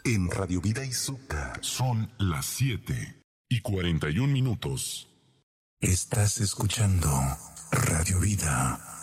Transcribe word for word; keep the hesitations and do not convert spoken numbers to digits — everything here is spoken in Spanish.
En Radio Vida Izuka son las siete y cuarenta y un minutos. Estás escuchando Radio Vida.